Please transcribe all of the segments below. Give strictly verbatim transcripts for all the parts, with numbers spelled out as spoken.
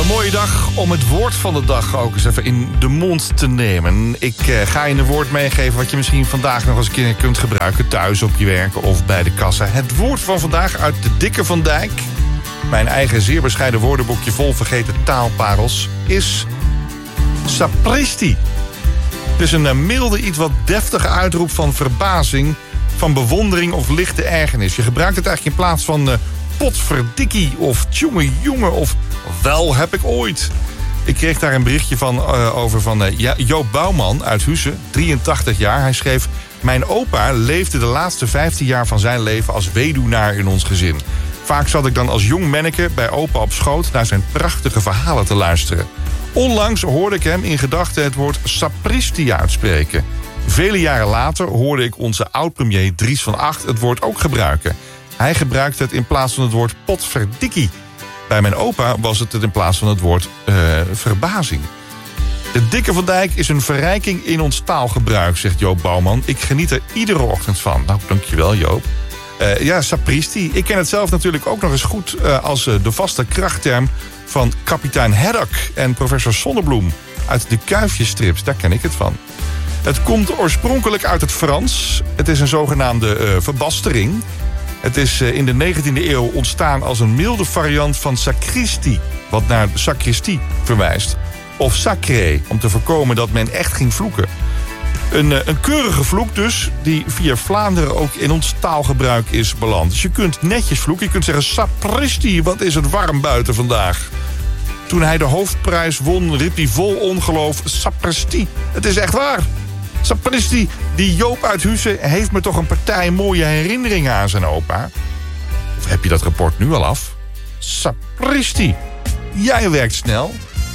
mooie dag om het woord van de dag ook eens even in de mond te nemen. Ik uh, ga je een woord meegeven wat je misschien vandaag nog eens een keer kunt gebruiken. Thuis, op je werk of bij de kassa. Het woord van vandaag uit de Dikke van Dijk, mijn eigen zeer bescheiden woordenboekje vol vergeten taalparels, is sapristi. Het is een uh, milde, iets wat deftige uitroep van verbazing, van bewondering of lichte ergernis. Je gebruikt het eigenlijk in plaats van uh, potverdikkie of tjonge jongen of wel heb ik ooit. Ik kreeg daar een berichtje van uh, over van uh, Joop Bouwman uit Huissen, drieëntachtig jaar. Hij schreef: mijn opa leefde de laatste vijftien jaar van zijn leven als weduwnaar in ons gezin. Vaak zat ik dan als jong manneke bij opa op schoot naar zijn prachtige verhalen te luisteren. Onlangs hoorde ik hem in gedachten het woord sapristi uitspreken. Vele jaren later hoorde ik onze oud-premier Dries van Acht het woord ook gebruiken. Hij gebruikte het in plaats van het woord potverdikkie. Bij mijn opa was het het in plaats van het woord uh, verbazing. De Dikke van Dijk is een verrijking in ons taalgebruik, zegt Joop Bouwman. Ik geniet er iedere ochtend van. Nou, dankjewel Joop. Uh, ja, sapristi. Ik ken het zelf natuurlijk ook nog eens goed uh, als uh, de vaste krachtterm van kapitein Haddock en professor Zonnebloem uit de Kuifjesstrips. Daar ken ik het van. Het komt oorspronkelijk uit het Frans. Het is een zogenaamde uh, verbastering. Het is uh, in de negentiende eeuw ontstaan als een milde variant van sacristie, wat naar sacristie verwijst. Of sacré, om te voorkomen dat men echt ging vloeken. Een, uh, een keurige vloek dus, die via Vlaanderen ook in ons taalgebruik is beland. Dus je kunt netjes vloeken, je kunt zeggen: sapristi, wat is het warm buiten vandaag. Toen hij de hoofdprijs won, riep hij vol ongeloof: sapristi, het is echt waar. Sapristi, die Joop uit Huissen heeft me toch een partij mooie herinneringen aan zijn opa. Of heb je dat rapport nu al af? Sapristi, jij werkt snel.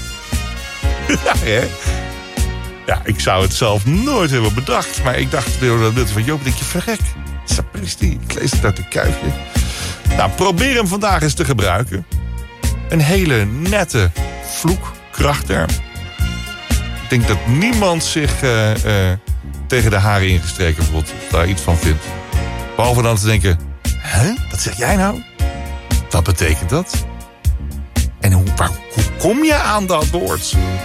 Ja, hè? Ja, ik zou het zelf nooit hebben bedacht. Maar ik dacht, dat beeld van Joop, denk je, verrek. Sapristi, ik lees het uit de Kuifje. Nou, probeer hem vandaag eens te gebruiken. Een hele nette vloekkrachtterm. Ik denk dat niemand zich uh, uh, tegen de haren ingestreken voelt, of daar iets van vindt. Behalve dan te denken: hè, wat zeg jij nou? Wat betekent dat? En hoe, waar, hoe kom je aan dat woord?